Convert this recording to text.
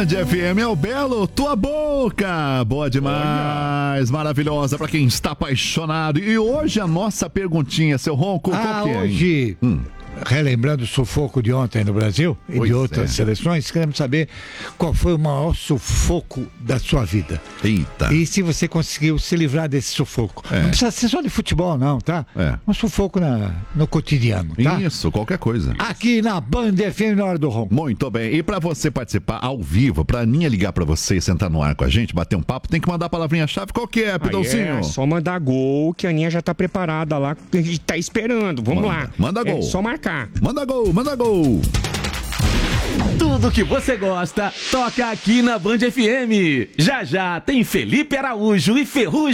Band FM é o belo Tua Boca. Boa demais, maravilhosa pra quem está apaixonado. E hoje a nossa perguntinha, seu Ronco, qual que é? Hoje, relembrando o sufoco de ontem no Brasil e de outras seleções, queremos saber qual foi o maior sufoco da sua vida. Eita. E se você conseguiu se livrar desse sufoco. Não precisa ser só de futebol, não, tá? Um sufoco no cotidiano, tá? Isso, qualquer coisa. Aqui na Band FM na hora do Ronco. Muito bem. E pra você participar ao vivo, pra Aninha ligar pra você e sentar no ar com a gente, bater um papo, tem que mandar a palavrinha-chave. Qual que é, Pidãozinho? É só mandar gol, que a Aninha já tá preparada lá e tá esperando. Vamos lá. Manda gol. É só marcar. Manda gol, manda gol. Tudo que você gosta, toca aqui na Band FM. Já já tem Felipe Araújo e Ferrugem.